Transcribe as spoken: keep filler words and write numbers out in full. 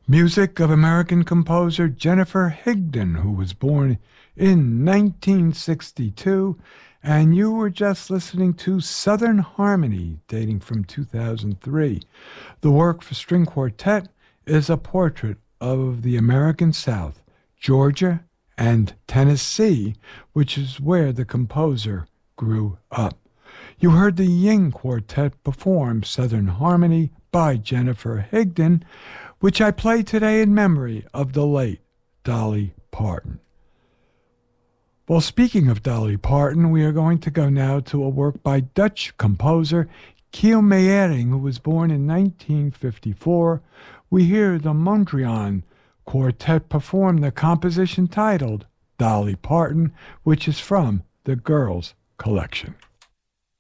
Music of American composer Jennifer Higdon, who was born in nineteen sixty-two, and you were just listening to Southern Harmony, dating from two thousand three. The work for string quartet is a portrait of the American South, Georgia, and Tennessee, which is where the composer grew up. You heard the Ying Quartet perform Southern Harmony by Jennifer Higdon, which I play today in memory of the late Dolly Parton. Well, speaking of Dolly Parton, we are going to go now to a work by Dutch composer Kiel Meyering, who was born in nineteen fifty-four. We hear the Mondrian Quartet perform the composition titled Dolly Parton, which is from the Girls Collection.